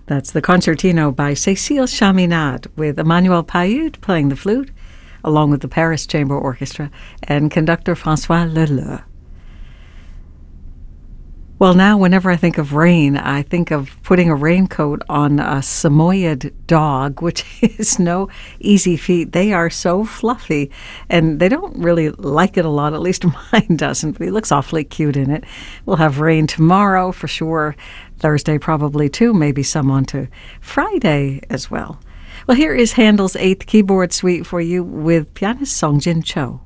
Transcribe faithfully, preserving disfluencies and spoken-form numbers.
That's the Concertino by Cécile Chaminade with Emmanuel Payut playing the flute, along with the Paris Chamber Orchestra and conductor François Leleu. Well, now whenever I think of rain, I think of putting a raincoat on a Samoyed dog, which is no easy feat. They are so fluffy, and they don't really like it a lot, at least mine doesn't, but he looks awfully cute in it. We'll have rain tomorrow for sure, Thursday probably too, maybe some on to Friday as well. Well, here is Handel's Eighth Keyboard Suite for you with pianist Song Jin Cho.